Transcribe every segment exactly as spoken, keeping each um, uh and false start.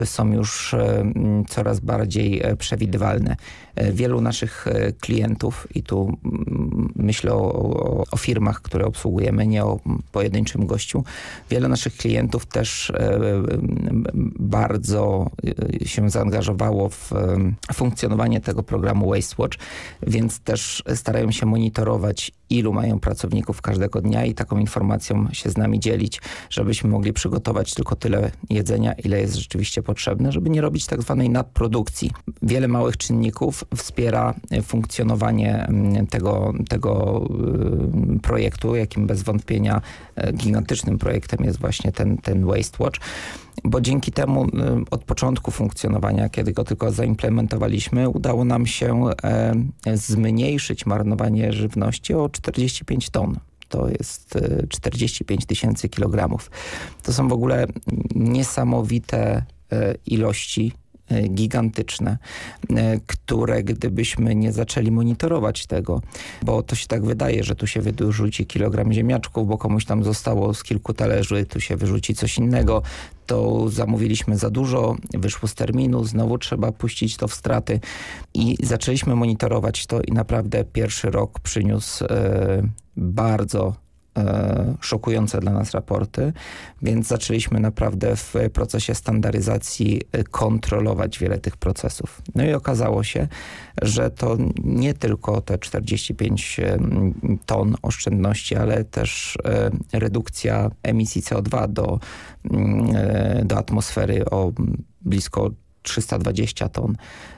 są już coraz bardziej przewidywalne. Wielu naszych klientów, i tu myślę o, o firmach, które obsługujemy, nie o pojedynczym gościu, wielu naszych klientów też bardzo się zaangażowało w funkcjonowanie tego programu Waste Watch, więc też starają się monitorować, ilu mają pracowników każdego dnia i taką informacją się z nami dzielić, żebyśmy mogli przygotować tylko tyle jedzenia, ile jest rzeczywiście potrzebne, żeby nie robić tak zwanej nadprodukcji. Wiele małych czynników wspiera funkcjonowanie tego, tego projektu, jakim bez wątpienia gigantycznym projektem jest właśnie ten, ten Waste Watch, bo dzięki temu od początku funkcjonowania, kiedy go tylko zaimplementowaliśmy, udało nam się zmniejszyć marnowanie żywności o czterdzieści pięć ton. To jest czterdzieści pięć tysięcy kilogramów. To są w ogóle niesamowite ilości, gigantyczne, które gdybyśmy nie zaczęli monitorować tego, bo to się tak wydaje, że tu się wyrzuci kilogram ziemniaczków, bo komuś tam zostało z kilku talerzy, tu się wyrzuci coś innego, to zamówiliśmy za dużo, wyszło z terminu, znowu trzeba puścić to w straty i zaczęliśmy monitorować to i naprawdę pierwszy rok przyniósł e, bardzo E, szokujące dla nas raporty, więc zaczęliśmy naprawdę w procesie standaryzacji kontrolować wiele tych procesów. No i okazało się, że to nie tylko te czterdzieści pięć ton oszczędności, ale też e, redukcja emisji C O dwa do, e, do atmosfery o blisko trzysta dwadzieścia ton,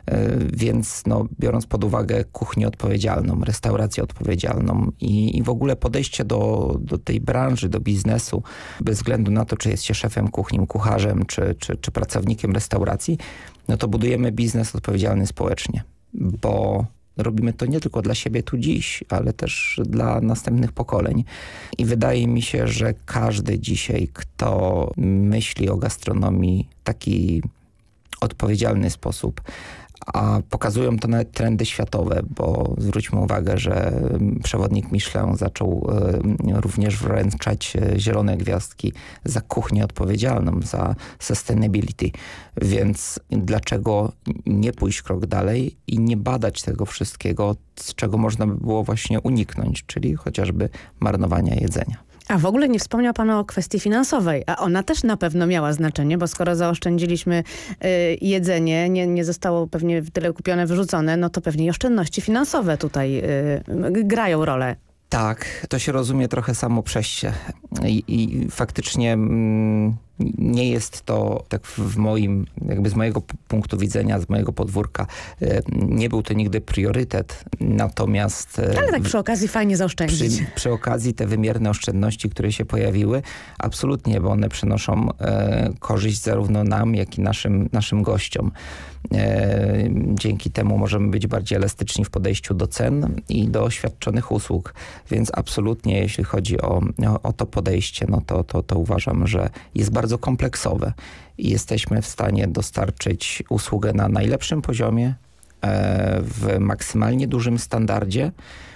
więc no, biorąc pod uwagę kuchnię odpowiedzialną, restaurację odpowiedzialną i, i w ogóle podejście do, do tej branży, do biznesu, bez względu na to, czy jest się szefem kuchni, kucharzem, czy, czy, czy pracownikiem restauracji, no to budujemy biznes odpowiedzialny społecznie, bo robimy to nie tylko dla siebie tu dziś, ale też dla następnych pokoleń. I wydaje mi się, że każdy dzisiaj, kto myśli o gastronomii w taki odpowiedzialny sposób, a pokazują to nawet trendy światowe, bo zwróćmy uwagę, że przewodnik Michelin zaczął również wręczać zielone gwiazdki za kuchnię odpowiedzialną, za sustainability. Więc dlaczego nie pójść krok dalej i nie badać tego wszystkiego, z czego można by było właśnie uniknąć, czyli chociażby marnowania jedzenia. A w ogóle nie wspomniał pan o kwestii finansowej, a ona też na pewno miała znaczenie, bo skoro zaoszczędziliśmy y, jedzenie, nie, nie zostało pewnie tyle kupione, wyrzucone, no to pewnie i oszczędności finansowe tutaj y, grają rolę. Tak, to się rozumie trochę samo przez się i, i faktycznie mm, nie jest to tak w moim, jakby z mojego punktu widzenia, z mojego podwórka, nie był to nigdy priorytet, natomiast... Ale tak przy okazji fajnie zaoszczędzić. Przy, przy okazji te wymierne oszczędności, które się pojawiły, absolutnie, bo one przynoszą e, korzyść zarówno nam, jak i naszym, naszym gościom. E, dzięki temu możemy być bardziej elastyczni w podejściu do cen i do świadczonych usług, więc absolutnie jeśli chodzi o, o, o to podejście, no to, to, to uważam, że jest bardzo kompleksowe i jesteśmy w stanie dostarczyć usługę na najlepszym poziomie, e, w maksymalnie dużym standardzie,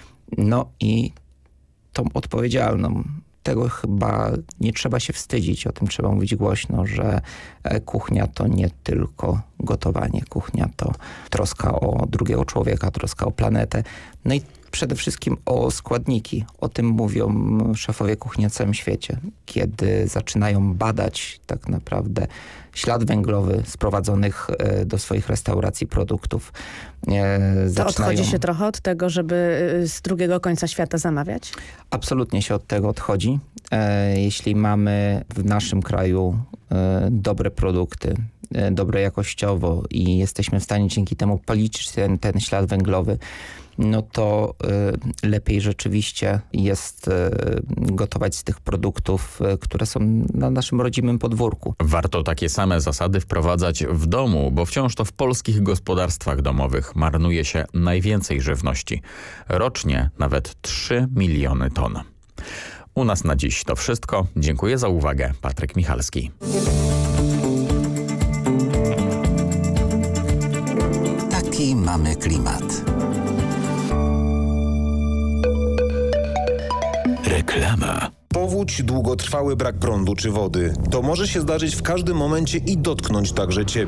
no i tą odpowiedzialną. Tego chyba nie trzeba się wstydzić, o tym trzeba mówić głośno, że kuchnia to nie tylko gotowanie, kuchnia to troska o drugiego człowieka, troska o planetę, no i przede wszystkim o składniki. O tym mówią szefowie kuchni na całym świecie, kiedy zaczynają badać tak naprawdę ślad węglowy sprowadzonych do swoich restauracji produktów. To zaczynają... odchodzi się trochę od tego, żeby z drugiego końca świata zamawiać? Absolutnie się od tego odchodzi. Jeśli mamy w naszym kraju dobre produkty, dobre jakościowo i jesteśmy w stanie dzięki temu policzyć ten, ten ślad węglowy, no to y, lepiej rzeczywiście jest y, gotować z tych produktów, y, które są na naszym rodzimym podwórku. Warto takie same zasady wprowadzać w domu, bo wciąż to w polskich gospodarstwach domowych marnuje się najwięcej żywności. Rocznie nawet trzy miliony ton. U nas na dziś to wszystko. Dziękuję za uwagę. Patryk Michalski. Taki mamy klimat. Reklama. powódź, długotrwały brak prądu czy wody. To może się zdarzyć w każdym momencie i dotknąć także ciebie.